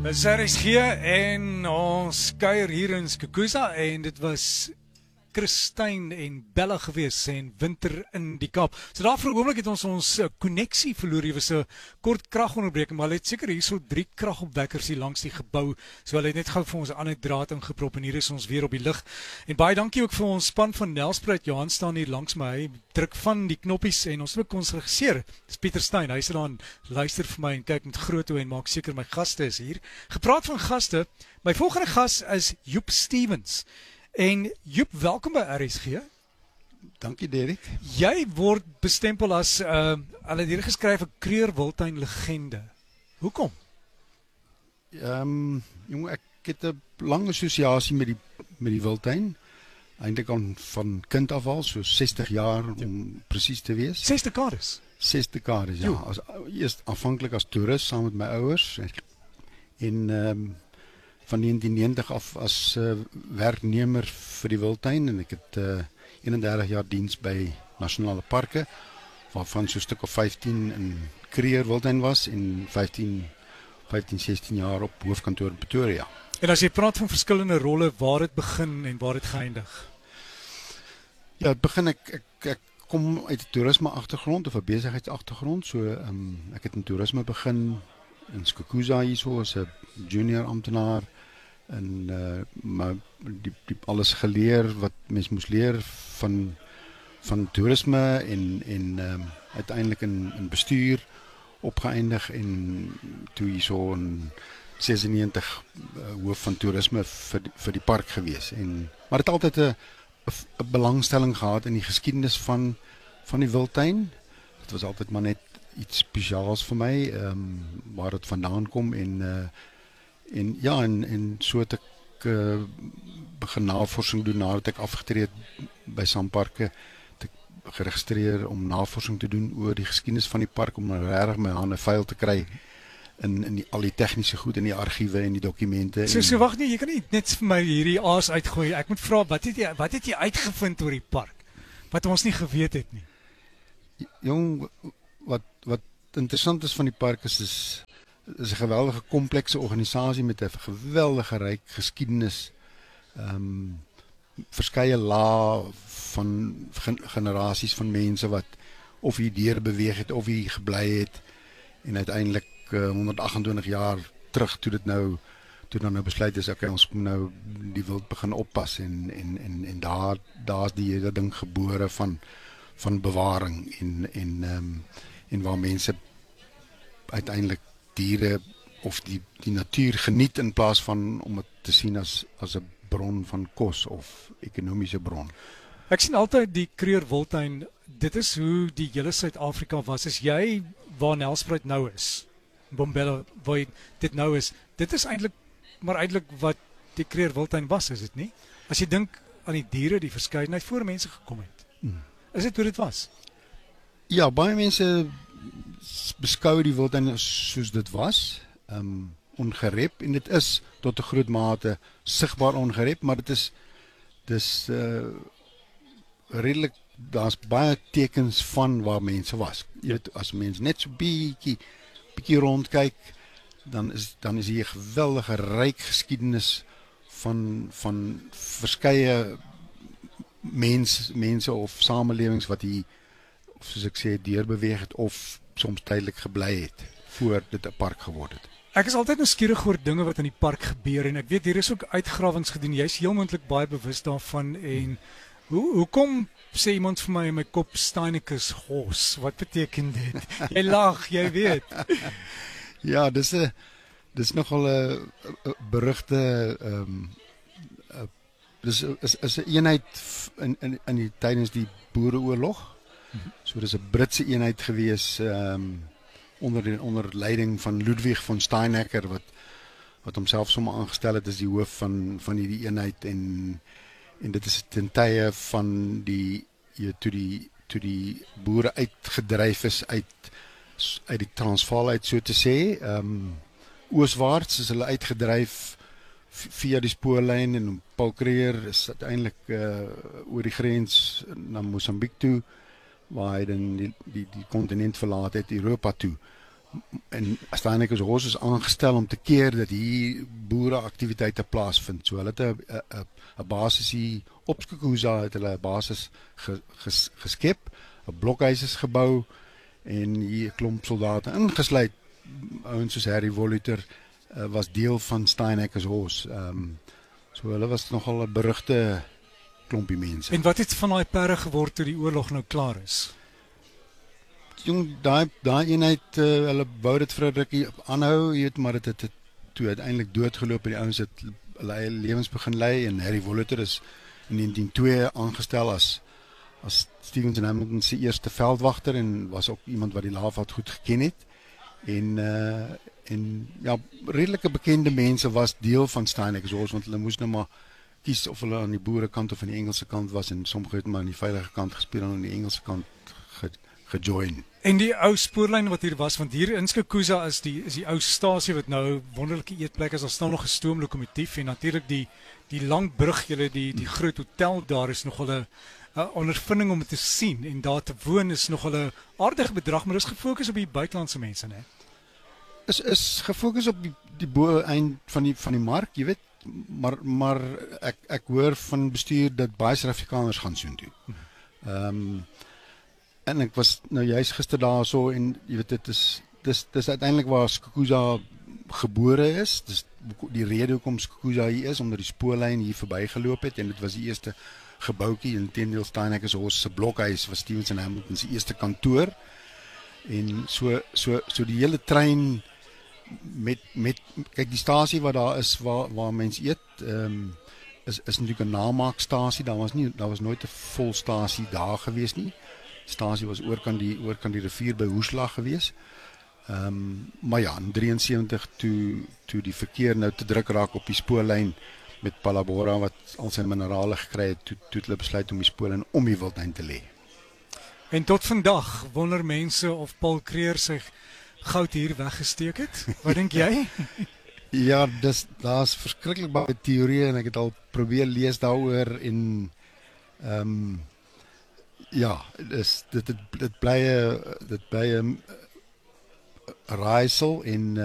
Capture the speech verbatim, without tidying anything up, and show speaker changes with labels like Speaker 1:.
Speaker 1: Dis R S G en ons kuier hier in Skukuza en dit was Christyn en Bella gewees en winter in die Kaap. So daar vir 'n oomblik het ons ons koneksie verloor. Hier was 'n kort kragonderbreking, maar hulle het seker hierso drie kragopwekkers hier langs die gebou. So hulle het net gou vir ons 'n ander draad ingeprop en hier is ons weer op die lug. En baie dankie ook vir ons span van Nelspruit. Johan staan hier langs my. Hy druk van die knoppies en ons het ook ons regisseur. Dis Pieter Steyn. Hy sit daar en luister vir my en kyk met groot oë en maak seker my gaste is hier. Gepraat van gaste, my volgende gas is Joep Stevens. En Joep, welkom by R S G.
Speaker 2: Dankie Derek.
Speaker 1: Jy word bestempel as uh, hulle het hier geskryf 'n Kreur-Wildtuin legende. Hoekom?
Speaker 2: Ehm um, jong, ek het 'n lang assosiasie met die met die wildtuin. Eintlik al van kind af al, so sestig jaar om ja. presies te wees.
Speaker 1: ses dekades.
Speaker 2: ses dekades, ja. As eers aanvanklik as toerist saam met my ouers en ehm um, van negentien negentig af as uh, werknemer vir die wildtuin en ek het uh, eenendertig jaar diens by nasionale parke waarvan so 'n stuk of vyftien in Kreur Wildtuin was en vyftien, sestien jaar op hoofkantoor in Pretoria.
Speaker 1: En as jy praat van verskillende rolle, waar het begin en waar het geëindig?
Speaker 2: Ja, het begin ek ek, ek kom uit 'n toerisme agtergrond of 'n besigheidsagtergrond, so um, ek het in toerisme begin in Skukuza hierso as 'n junior amptenaar en uh, maar die, die alles geleer wat mens moes leer van van toerisme en en um, uiteindelik in in bestuur opgeëindig en toe hierso in sesennegentig uh, hoof van toerisme vir die, vir die park gewees en maar het altyd 'n 'n belangstelling gehad in die geskiedenis van van die wildtuin. Dit was altyd maar net iets spesiaals vir my, ehm um, waar dit vandaan kom en uh, en ja en en so het ek uh, begin navorsing doen nadat ek afgetree het by Samparke, het ek geregistreer om navorsing te doen oor die geskiedenis van die park om regtig my hande vuil te kry in in die, al die tegniese goed in die argiewe en die dokumente.
Speaker 1: So so wag nee, jy kan nie net vir my hierdie aas uitgooi. Ek moet vra, wat het jy wat het jy uitgevind oor die park wat ons nie geweet het nie?
Speaker 2: Jong, wat wat interessant is van die park is is is 'n geweldige komplekse organisasie met 'n geweldige ryk geskiedenis. Ehm um, verskeie lae van gen, generasies van mense wat of hier deur beweeg het of hier gebly het en uiteindelik uh, honderd agt en twintig jaar terug toe dit nou toe dan nou besluit is okay, ons moet nou die wild begin oppas en en en en daar daar's die hele ding gebore van van bewaring en en ehm um, en waar mense uiteindelik diere of die die natuur geniet in plaas van om dit te sien as as 'n bron van kos of ekonomiese bron.
Speaker 1: Ek sien altyd die Kreur-Wildtuin, dit is hoe die hele Suid-Afrika was. As jy waar Nelspruit nou is, Bombela waar dit nou is, dit is eintlik maar eintlik wat die Kreur-Wildtuin was, is dit nie? As jy dink aan die diere, die verskeidenheid voor mense gekom het. Hmm. Is dit hoe dit was?
Speaker 2: Ja, baie mense beskou die wildtuin soos dit was, um, ongerep en dit is tot 'n groot mate sigbaar ongerep, maar dit is dis uh, redelik daar's baie tekens van waar mense was. Jy weet, as mense net so bietjie bietjie rondkyk, dan is dan is hier 'n geweldige ryk geskiedenis van van verskeie mens mense of samelewings wat hier of soos ek sê deurbeweeg het of soms tydelik gebly het voor dit 'n park geword het.
Speaker 1: Ek is altyd nuuskierig oor dinge wat in die park gebeur en ek weet hier is ook uitgrawings gedoen. Jy's heel moontlik baie bewus daarvan en hoe hoekom sê iemand vir my in my kop Steineckers Hos? Wat beteken dit? Jy lag, jy weet.
Speaker 2: Ja, dis 'n dis nogal 'n berugte ehm um, dis is is 'n eenheid in in in die tydens die Boereoorlog. So dis 'n Britse eenheid gewees ehm um, onder die onder leiding van Ludwig von Steinecker wat wat homself sommer aangestel het as die hoof van van hierdie eenheid en en dit is ten tye van die jy toe die toe die boere uitgedryf is uit uit die Transvaal uit so te sê, ehm um, ooswaarts is hulle uitgedryf via die spoorlyn en Paul Kruger is uiteindelik uh, oor die grens na Mosambiek toe waar hy dan die die die kontinent verlaat het, Europa toe en Steinekkersrus is aangestel om te keer dat hier boereaktiwiteite plaasvind. So hulle het 'n 'n 'n basis hier op Skukuza het hulle 'n basis ge, ges, geskep, 'n blokhuis is gebou en hier 'n klomp soldate ingesluit. Ouens soos Harry Voluter uh, was deel van Steinekkersrus. Ehm um, so hulle was nogal 'n berugte klompie mense.
Speaker 1: En wat het van daai perre geword toe die oorlog nou klaar is?
Speaker 2: Jong, daai daai eenheid uh, hulle wou dit vir 'n rukkie aanhou, jy weet, maar dit het, het toe uiteindelik doodgeloop en die ouens het hulle eie lewens begin lei en Harry Voluter is in negentien oh twee aangestel as as Stevenson Hamilton se eerste veldwagter en was ook iemand wat die Laafveld goed geken het. En uh, en ja, redelike bekende mense was deel van Steinekkersrus want hulle moes nou maar kies of hulle aan die boerekant of aan die Engelse kant was en sommige het maar aan die veilige kant gespeel en aan die Engelse kant ge, gejoin.
Speaker 1: En die ou spoorlyn wat hier was, want hier in Skukuza is die is die ou stasie wat nou 'n wonderlike eetplek is. Daar staan nog 'n stoomlokomotief en natuurlik die die lang brug, julle die die groot hotel daar is nogal 'n 'n ondervinding om te sien en daar te woon is nogal 'n aardige bedrag, maar dis gefokus op die buitelandse mense, né?
Speaker 2: Is is gefokus op die die bo eind van die van die mark, jy weet, maar maar ek ek hoor van bestuur dat baie Suid-Afrikaners gaan soontoe. Ehm um, en ek was nou juist gister daar so en jy weet dit is dis dis uiteindelik waar Skukuza gebore is. Dis die rede hoekom Skukuza hier is omdat die spoorlyn hier verbygeloop het en dit was die eerste gebouetjie en teenoor Steinekkersrus se blokhuis was Stevenson Hamilton se eerste kantoor. En so so so die hele trein met met kyk die stasie wat daar is waar waar mense eet, ehm um, is is natuurlik 'n namaakstasie. Daar was nie daar was nooit 'n vol stasie daar gewees nie. Die stasie was oorkant die oorkant die rivier by Hoeslag gewees. Ehm um, maar ja, in drieënsewentig toe toe die verkeer nou te druk raak op die spoorlyn met Palabora wat al sy minerale gekry het, toe toe hulle besluit om die spoorlyn om die wildtuin te lê.
Speaker 1: En tot vandag wonder mense of Paul Creer sy goud hier weggesteek het. Wat dink jy?
Speaker 2: Ja, dis daar's verskriklik baie teorieë en ek het al probeer lees daaroor en ehm um, ja, dis dit dit, dit bly 'n dit bly 'n raaisel en